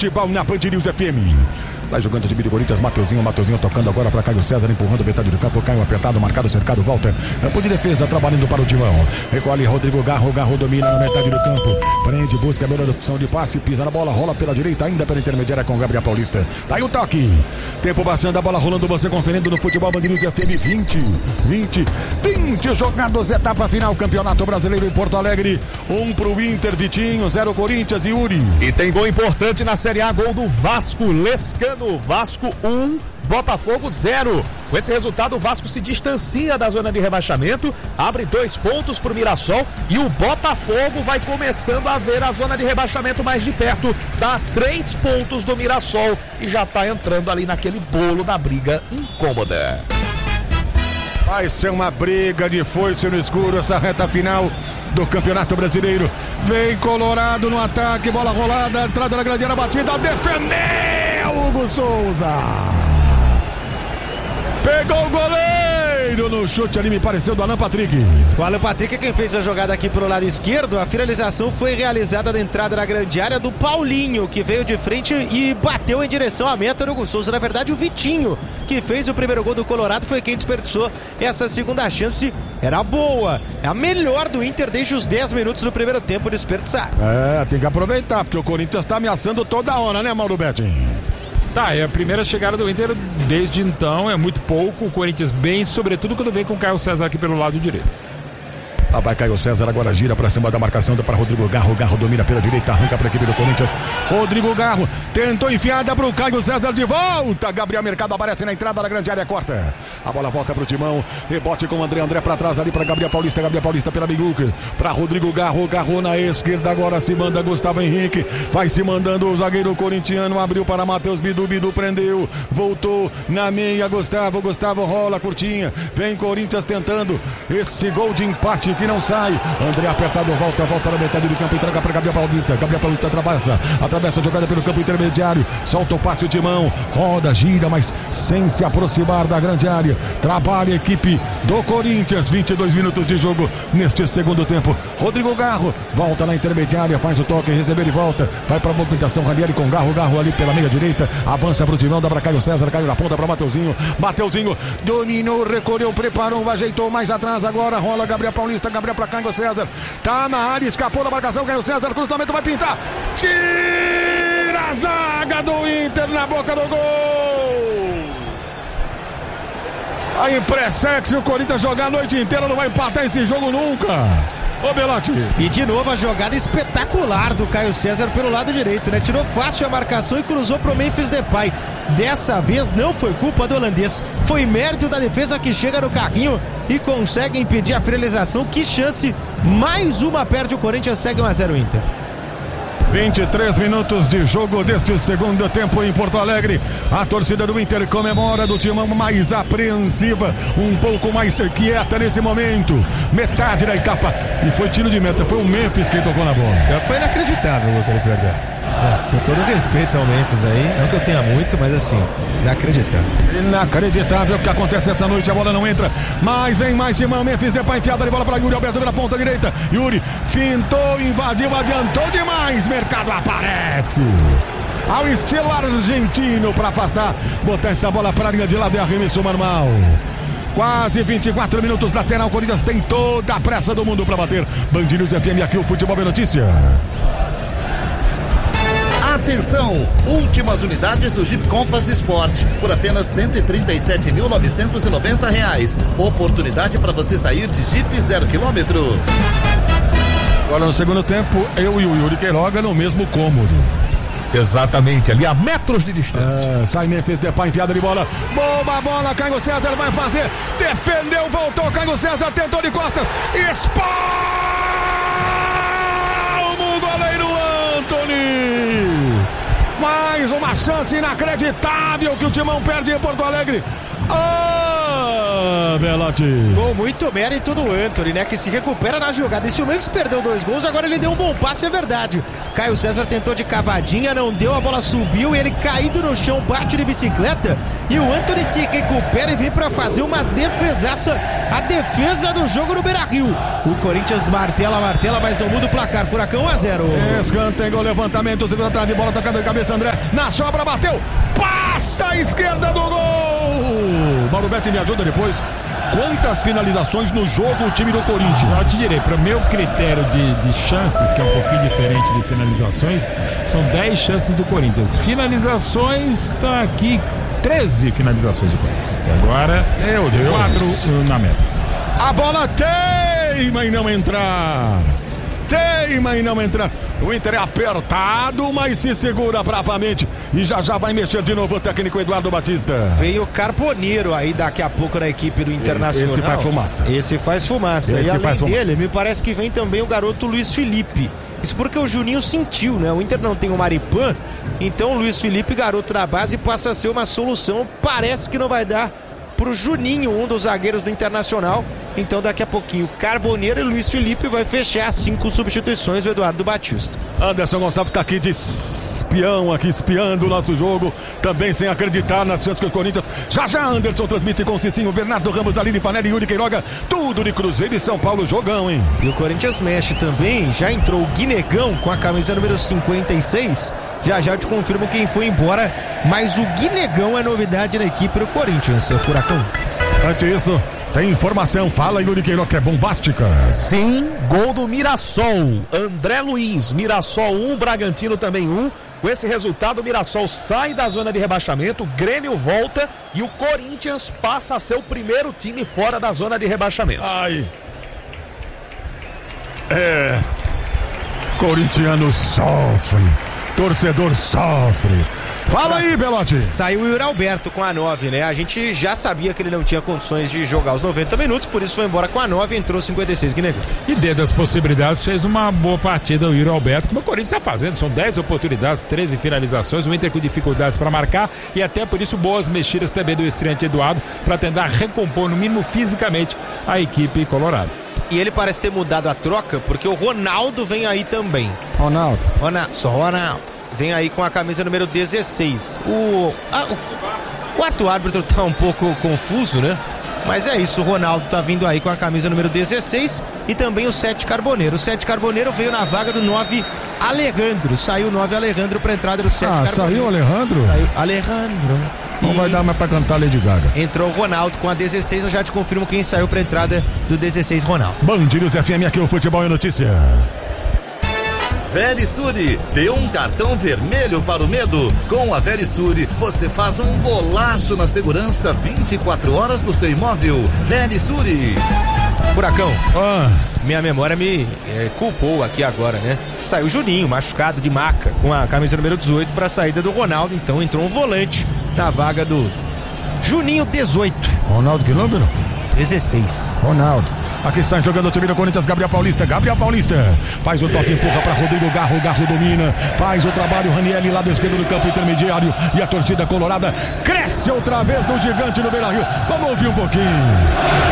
futebol na Band News FM. Sai jogando o time do Corinthians, Mateuzinho tocando agora para Caio César, empurrando metade do campo, Caio apertado, marcado, cercado, volta, campo de defesa, trabalhando para o Timão, recolhe Rodrigo Garro domina na metade do campo, prende, busca a melhor opção de passe, pisa na bola, rola pela direita, ainda pela intermediária com Gabriel Paulista, tá aí o toque, tempo passando, a bola rolando, você conferindo no futebol Band News FM. 20 jogados, etapa final, Campeonato Brasileiro em Porto Alegre, 1 pro Inter, Vitinho, 0 Corinthians e Yuri. E tem gol importante na Série A, gol do Vasco, Lescano, Vasco 1, Botafogo 0. Com esse resultado, o Vasco se distancia da zona de rebaixamento, abre 2 pontos pro Mirassol e o Botafogo vai começando a ver a zona de rebaixamento mais de perto, dá 3 pontos do Mirassol e já tá entrando ali naquele bolo da briga incômoda. Vai ser uma briga de foice no escuro essa reta final do Campeonato Brasileiro. Vem Colorado no ataque, bola rolada, entrada na grande área, batida, defendeu Hugo Souza. Pegou o goleiro no chute ali, me pareceu, do Alan Patrick. O Alan Patrick é quem fez a jogada aqui pro lado esquerdo. A finalização foi realizada na entrada na grande área do Paulinho, que veio de frente e bateu em direção à meta do Hugo Souza. Na verdade, o Vitinho, que fez o primeiro gol do Colorado, foi quem desperdiçou essa segunda chance. Era boa, é a melhor do Inter desde os 10 minutos do primeiro tempo desperdiçado. Tem que aproveitar, porque o Corinthians tá ameaçando toda hora, né, Mauro Betting? Tá, é a primeira chegada do Inter desde então, é muito pouco. O Corinthians bem, sobretudo quando vem com o Caio César aqui pelo lado direito. Lá vai Caio César, agora gira para cima da marcação, para Rodrigo Garro. Garro domina pela direita, arranca para a equipe do Corinthians. Rodrigo Garro tentou enfiada para o Caio César, de volta. Gabriel Mercado aparece na entrada da grande área, corta. A bola volta para o Timão, rebote com o André para trás ali para Gabriel Paulista pela Miguca, para Rodrigo Garro. Garro na esquerda, agora se manda Gustavo Henrique, vai se mandando o zagueiro corintiano, abriu para Matheus Bidu, prendeu, voltou na meia, Gustavo rola curtinha, vem Corinthians tentando esse gol de empate que não sai. André apertado, volta na metade do campo, entrega para Gabriel Paulista atravessa a jogada pelo campo intermediário, solta o passe, o Timão roda, gira, mas sem se aproximar da grande área. Trabalha a equipe do Corinthians, 22 minutos de jogo neste segundo tempo. Rodrigo Garro volta na intermediária, faz o toque, recebeu e volta, vai para a movimentação, Ranieri com Garro ali pela meia direita, avança para o Timão, dá para Caio César, caiu na ponta para Mateuzinho dominou, recolheu, preparou, ajeitou mais atrás, agora rola Gabriel Paulista, Gabriel para Caio César, tá na área, escapou da marcação, Caio César, cruzamento, vai pintar, tira a zaga do Inter na boca do gol. A Impressex, o Corinthians jogar a noite inteira, não vai empatar esse jogo nunca. Ô Belotti. E de novo a jogada espetacular do Caio César pelo lado direito, né? Tirou fácil a marcação e cruzou pro Memphis Depay. Dessa vez não foi culpa do holandês, foi mérito da defesa que chega no carrinho e consegue impedir a finalização. Que chance, mais uma perde o Corinthians, segue 1-0 Inter. 23 minutos de jogo deste segundo tempo em Porto Alegre. A torcida do Inter comemora, do Timão mais apreensiva, um pouco mais quieta nesse momento. Metade da etapa e foi tiro de meta, foi o Memphis quem tocou na bola. Já foi inacreditável o que ele perdeu. Com todo respeito ao Memphis aí, não que eu tenha muito, mas assim, inacreditável o que acontece essa noite, a bola não entra, mas vem mais Timão, Memphis Depay enfiada de bola para Yuri Alberto pela ponta direita, Yuri fintou, invadiu, adiantou demais, Mercado aparece ao estilo argentino para afastar, botar essa bola para a linha de lado e arremesso manual. Quase 24 minutos, lateral, Corinthians tem toda a pressa do mundo para bater. Band News FM, aqui o Futebol é Notícia. Atenção! Últimas unidades do Jeep Compass Sport por apenas R$ 137.990. Oportunidade para você sair de Jeep 0 km. Agora no segundo tempo, eu e o Yuri Queiroga no mesmo cômodo. Exatamente, ali a metros de distância. Sai Memphis Depay, enfiada de bola. Boa bola, Caio César vai fazer. Defendeu, voltou, Caio César tentou de costas. Espalma o goleiro Antony. Mais uma chance inacreditável que o Timão perde em Porto Alegre. Belotti. Com muito mérito do Antony, né? Que se recupera na jogada. E se o Memphis perdeu 2 gols, agora ele deu um bom passe, é verdade. Caio César tentou de cavadinha, não deu, a bola subiu, ele caído no chão, bate de bicicleta. E o Antony se recupera e vem pra fazer uma defesaça. A defesa do jogo no Beira-Rio. O Corinthians martela, mas não muda o placar. Furacão 1-0. Escanteio, levantamento, segunda trave, bola tocando de cabeça, André. Na sobra, bateu. Passa a esquerda do gol. Mauro Betti me ajuda depois. Quantas finalizações no jogo o time do Corinthians? Eu te direi, para o meu critério de chances, que é um pouquinho diferente de finalizações, são 10 chances do Corinthians. Finalizações, está aqui 13 finalizações do Corinthians. Agora, meu Deus, 4 na meta. A bola teima em não entrar. O Inter é apertado, mas se segura bravamente. E já vai mexer de novo o técnico Eduardo Batista. Veio o Carboneiro aí daqui a pouco na equipe do Internacional. Esse faz fumaça. E além dele, me parece que vem também o garoto Luiz Felipe. Isso porque o Juninho sentiu, né? O Inter não tem o Maripan, então o Luiz Felipe, garoto da base, passa a ser uma solução. Parece que não vai dar pro Juninho, um dos zagueiros do Internacional. Então daqui a pouquinho Carboneiro e Luiz Felipe vai fechar 5 substituições do Eduardo Batista. Anderson Gonçalves está aqui de espião, aqui espiando o nosso jogo, também sem acreditar nas chances que o Corinthians. Já Anderson transmite com o Cicinho, Bernardo Ramos, Aline Fanelli, Yuri Queiroga, tudo de Cruzeiro e São Paulo, jogão, hein? E o Corinthians mexe também, já entrou o Guinegão com a camisa número 56. Já eu te confirmo quem foi embora, mas o Guinegão é novidade na equipe do Corinthians, seu Furacão. Antes disso, tem informação, fala Yuri Queiroga, que é bombástica. Sim, gol do Mirassol, André Luiz, Mirassol 1, Bragantino também 1. Com esse resultado, o Mirassol sai da zona de rebaixamento, o Grêmio volta e o Corinthians passa a ser o primeiro time fora da zona de rebaixamento. Ai. Corintiano sofre, torcedor sofre. Fala aí, Belotti. Saiu o Yuri Alberto com a 9, né? A gente já sabia que ele não tinha condições de jogar os 90 minutos, por isso foi embora com a 9 e entrou 56 Guinegão. E dentro das possibilidades fez uma boa partida o Yuri Alberto, como o Corinthians está fazendo. São 10 oportunidades, 13 finalizações, o Inter com dificuldades para marcar e até por isso boas mexidas também do estreante Eduardo para tentar recompor no mínimo fisicamente a equipe colorada. E ele parece ter mudado a troca porque o Ronaldo vem aí também. Ronaldo. Vem aí com a camisa número 16. O quarto árbitro tá um pouco confuso, né? Mas é isso, o Ronaldo tá vindo aí com a camisa número 16 e também o 7 Carboneiro. O 7 Carboneiro veio na vaga do 9 Alejandro. Saiu o 9 Alejandro pra entrada do 7 Carboneiro. Saiu o Alejandro? Saiu Alejandro. Não vai dar mais pra cantar Lady Gaga. Entrou o Ronaldo com a 16, eu já te confirmo quem saiu pra entrada do 16 Ronaldo. Band News FM, aqui o Futebol é Notícia. Verisure, dê um cartão vermelho para o medo. Com a Verisure, você faz um golaço na segurança 24 horas do seu imóvel. Verisure. Furacão, minha memória me culpou aqui agora, né? Saiu o Juninho, machucado de maca, com a camisa número 18 para a saída do Ronaldo. Então entrou um volante na vaga do Juninho 18. Ronaldo, que número? 16. Ronaldo. Aqui sai jogando o time do Corinthians, Gabriel Paulista faz o toque, empurra para Rodrigo Garro domina, faz o trabalho, Ranieri lá do esquerdo do campo intermediário e a torcida colorada cresce outra vez no gigante no Beira-Rio. Vamos ouvir um pouquinho.